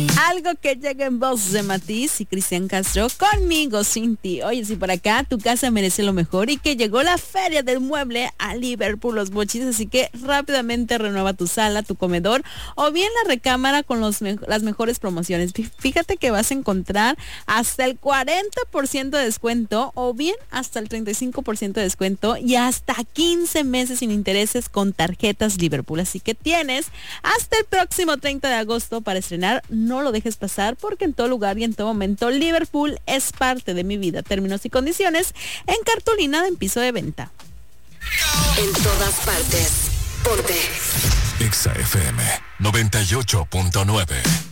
Algo que llega en voz de Matiz y Cristian Castro, Conmigo Sin Ti. Oye, si por acá tu casa merece lo mejor y que llegó la Feria del Mueble a Liverpool Los Mochis, así que rápidamente renueva tu sala, tu comedor o bien la recámara con las mejores promociones. Fíjate que vas a encontrar hasta el 40% de descuento o bien hasta el 35% de descuento y hasta 15 meses sin intereses con tarjetas Liverpool. Así que tienes hasta el próximo 30 de agosto para estrenar. No lo dejes pasar porque en todo lugar y en todo momento Liverpool es parte de mi vida. Términos y condiciones en cartulina en piso de venta. En todas partes. Ponte. Exa FM 98.9.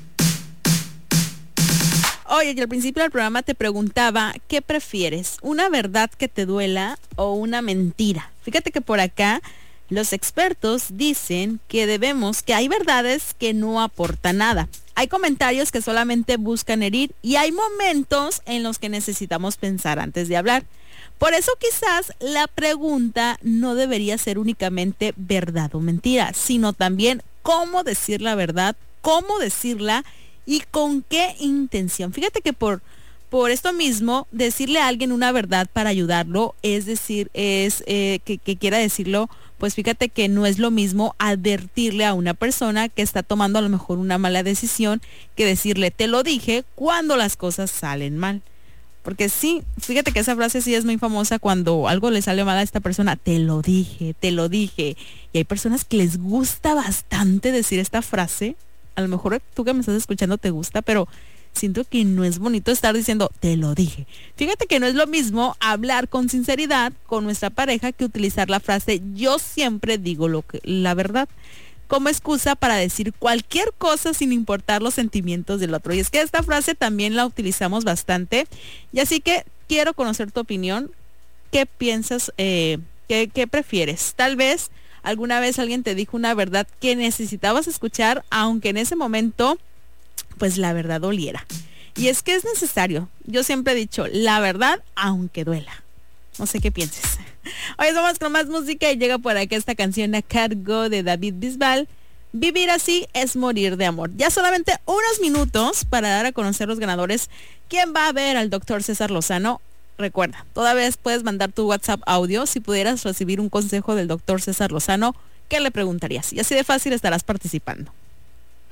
Oye, y al principio del programa te preguntaba, ¿qué prefieres? ¿Una verdad que te duela o una mentira? Fíjate que por acá los expertos dicen que hay verdades que no aportan nada. Hay comentarios que solamente buscan herir y hay momentos en los que necesitamos pensar antes de hablar. Por eso quizás la pregunta no debería ser únicamente verdad o mentira, sino también cómo decir la verdad, cómo decirla y con qué intención. Fíjate que por esto mismo, decirle a alguien una verdad para ayudarlo, es decir, que quiera decirlo, pues fíjate que no es lo mismo advertirle a una persona que está tomando a lo mejor una mala decisión que decirle, te lo dije, cuando las cosas salen mal. Porque sí, fíjate que esa frase sí es muy famosa cuando algo le sale mal a esta persona, te lo dije, te lo dije. Y hay personas que les gusta bastante decir esta frase. A lo mejor tú que me estás escuchando te gusta, pero siento que no es bonito estar diciendo, te lo dije. Fíjate que no es lo mismo hablar con sinceridad con nuestra pareja que utilizar la frase, yo siempre digo la verdad, como excusa para decir cualquier cosa sin importar los sentimientos del otro. Y es que esta frase también la utilizamos bastante. Y así que quiero conocer tu opinión. ¿Qué piensas? ¿Qué prefieres? Tal vez alguna vez alguien te dijo una verdad que necesitabas escuchar, aunque en ese momento pues la verdad doliera. Y es que es necesario. Yo siempre he dicho, la verdad, aunque duela. No sé qué pienses. Hoy vamos con más música y llega por acá esta canción a cargo de David Bisbal. Vivir así es morir de amor. Ya solamente unos minutos para dar a conocer los ganadores. ¿Quién va a ver al doctor César Lozano? Recuerda, todavía puedes mandar tu WhatsApp audio. Si pudieras recibir un consejo del doctor César Lozano, ¿qué le preguntarías? Y así de fácil estarás participando.